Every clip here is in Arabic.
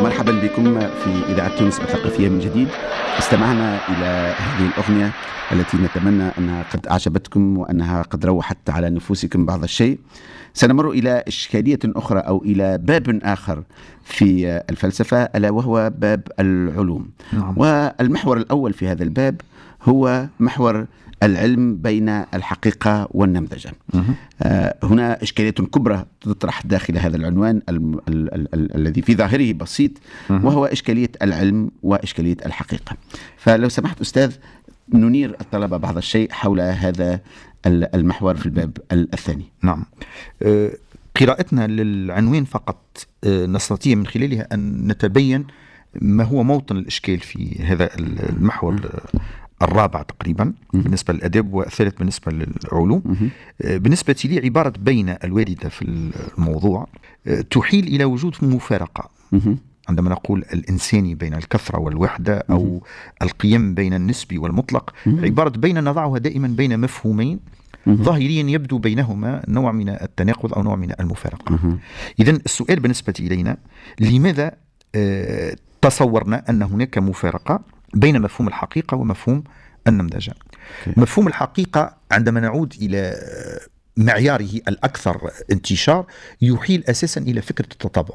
مرحبا بكم في إذاعة تونس الثقافية من جديد. استمعنا إلى هذه الأغنية التي نتمنى أنها قد أعجبتكم وأنها قد روحت على نفوسكم بعض الشيء. سنمر إلى إشكالية أخرى أو إلى باب آخر في الفلسفة، ألا وهو باب العلوم. والمحور الأول في هذا الباب هو محور العلم بين الحقيقة والنمذجة. هنا إشكالية كبرى تطرح داخل هذا العنوان الذي في ظاهره بسيط، وهو إشكالية العلم وإشكالية الحقيقة. فلو سمحت أستاذ ننير الطلبة بعض الشيء حول هذا المحور في الباب الثاني. نعم، قراءتنا للعنوان فقط نستطيع من خلالها أن نتبين ما هو موطن الإشكال في هذا المحور الرابع تقريبا بالنسبة للأدب، والثالث بالنسبة للعلوم. بالنسبة لي عبارة بين الواردة في الموضوع تحيل إلى وجود مفارقة. عندما نقول الإنساني بين الكثرة والوحدة أو القيم بين النسبي والمطلق، عبارة بين نضعها دائما بين مفهومين ظاهريا يبدو بينهما نوع من التناقض أو نوع من المفارقة. إذن السؤال بالنسبة إلينا، لماذا تصورنا أن هناك مفارقة بين مفهوم الحقيقة ومفهوم النمذجة؟ مفهوم الحقيقة عندما نعود إلى معياره الأكثر انتشار يحيل أساسا إلى فكرة التطابق.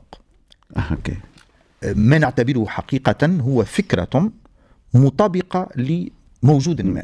ما نعتبره حقيقة هو فكرة مطابقة لموجود ما.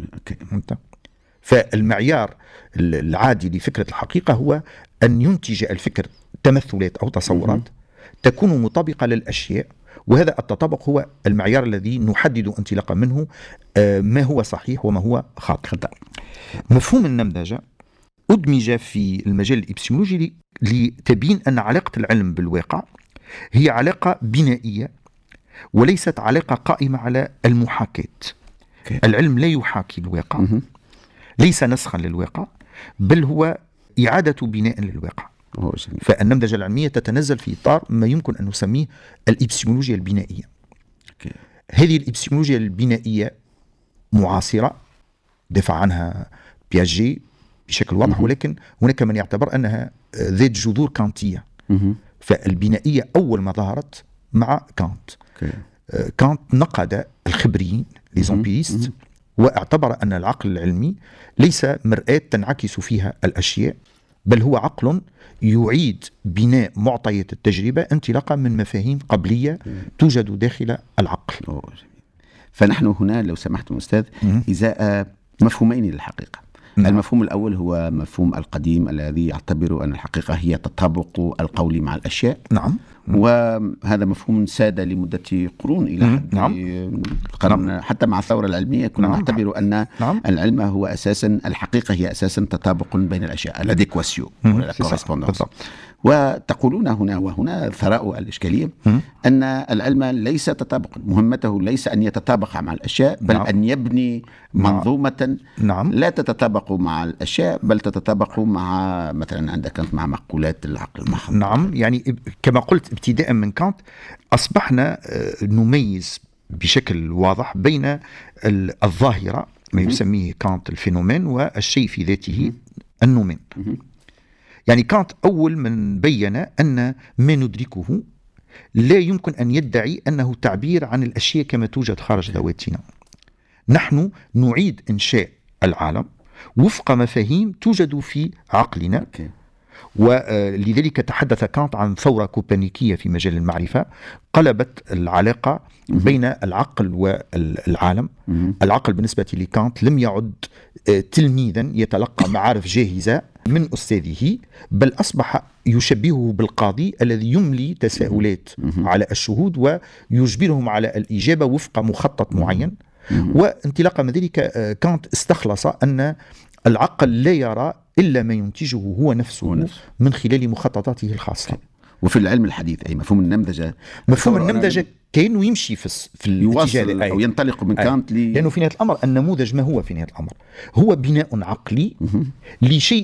فالمعيار العادي لفكرة الحقيقة هو أن ينتج الفكر تمثلات أو تصورات تكون مطابقة للأشياء، وهذا التطابق هو المعيار الذي نحدد انطلاقا منه ما هو صحيح وما هو خاطئ. مفهوم النمذجة أدمج في المجال الإبستمولوجي لتبين أن علاقة العلم بالواقع هي علاقة بنائية وليست علاقة قائمة على المحاكاة. العلم لا يحاكي الواقع، ليس نسخا للواقع، بل هو إعادة بناء للواقع. فالنمذجة العلمية تتنزل في إطار ما يمكن أن نسميه الإبستمولوجيا البنائية. هذه الإبستمولوجيا البنائية معاصرة، دفع عنها بياجي بشكل واضح، ولكن هناك من يعتبر أنها ذات جذور كانتية. فالبنائية أول ما ظهرت مع كانت. كانت نقد الخبريين ليزامبيست واعتبر أن العقل العلمي ليس مرآة تنعكس فيها الأشياء، بل هو عقل يعيد بناء معطيات التجربة انطلاقا من مفاهيم قبلية توجد داخل العقل. فنحن هنا لو سمحتم أستاذ إزاء مفهومين للحقيقة. المفهوم الأول هو مفهوم القديم الذي يعتبر أن الحقيقة هي تطابق القول مع الأشياء. وهذا مفهوم ساد لمدة قرون إلى حد القرن، حتى مع الثورة العلمية كنا نعتبر أن العلم هو أساسا، الحقيقة هي أساسا تطابق بين الأشياء، الاديكواسيو والكورسبوندانس. وتقولون هنا وهنا ثراء الإشكالية أن العلم ليس تطابق، مهمته ليس أن يتطابق مع الأشياء، بل أن يبني منظومة لا تتطابق مع الأشياء بل تتطابق مع مثلا عندك كانت مع مقولات العقل المحض. يعني كما قلت ابتداء من كانت أصبحنا نميز بشكل واضح بين الظاهرة ما يسميه كانت الفينومين والشيء في ذاته النومين. يعني كانت أول من بين أن ما ندركه لا يمكن أن يدعي أنه تعبير عن الأشياء كما توجد خارج ذواتنا. نحن نعيد إنشاء العالم وفق مفاهيم توجد في عقلنا. ولذلك تحدث كانت عن ثورة كوبرنيكية في مجال المعرفة قلبت العلاقة بين العقل والعالم. العقل بالنسبة لكانت لم يعد تلميذا يتلقى معارف جاهزة من أستاذه، بل أصبح يشبهه بالقاضي الذي يملي تساؤلات على الشهود ويجبرهم على الإجابة وفق مخطط معين. وانطلاقا من ذلك كانت استخلص أن العقل لا يرى إلا ما ينتجه هو نفسه من خلال مخططاته الخاصة. وفي العلم الحديث أي مفهوم النمذجة كأنه يمشي في الاتجاه أو ينطلق من كانت لأنه في نهاية الأمر النموذج ما هو في نهاية الأمر؟ هو بناء عقلي لشيء